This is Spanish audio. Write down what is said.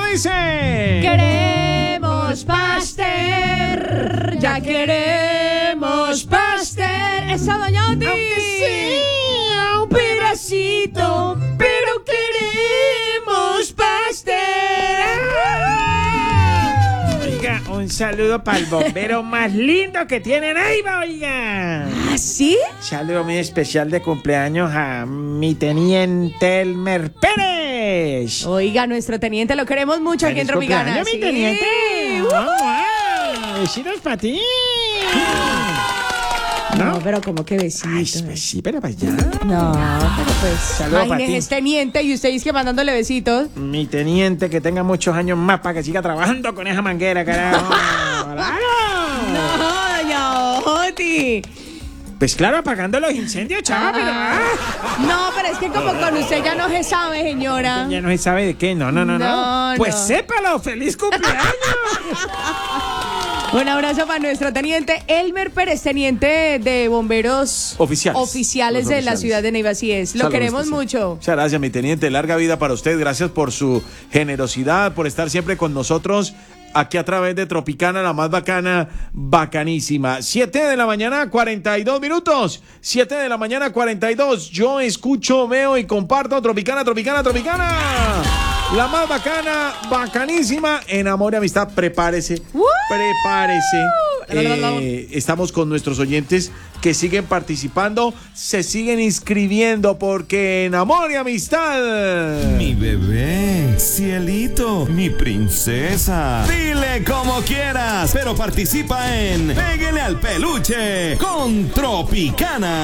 dice? Queremos pastel, ya queremos pastel. Esa doña Otis. Aunque sea un pedacito, pero queremos pastel. Oiga, un saludo para el bombero más lindo que tienen ahí, oiga. ¿Ah, sí? Saludo muy especial de cumpleaños a mi teniente Elmer Pérez. Oiga, nuestro teniente lo queremos mucho aquí en ¡Feliz Tropicana. cumpleaños, mi teniente! ¡Besitos para ti! No, pero como que besito. Ay, pues sí, pero para allá. No, pero pues. Saludos para ti. Es teniente y usted dice que mandándole besitos. Mi teniente, que tenga muchos años más para que siga trabajando con esa manguera, carajo. ¡Claro! No, doña Oti. Pues claro, apagando los incendios, chava, pero... No, pero es que como con usted ya no se sabe, señora. Ya no se sabe de qué, no. Pues no. sépalo, ¡feliz cumpleaños! Un abrazo para nuestro teniente Elmer Pérez, teniente de bomberos oficiales de la ciudad de Neiva. Así es, lo queremos mucho. Muchas gracias, mi teniente, larga vida para usted, gracias por su generosidad, por estar siempre con nosotros aquí a través de Tropicana, la más bacana, bacanísima. 7 de la mañana, 42 minutos. 7 de la mañana, 42. Yo escucho, veo y comparto Tropicana. La más bacana, bacanísima. En amor y amistad, prepárese. Estamos con nuestros oyentes que siguen participando, se siguen inscribiendo porque en amor y amistad. Mi bebé, cielito, mi princesa. Dile como quieras, pero participa en Pégale al Peluche con Tropicana.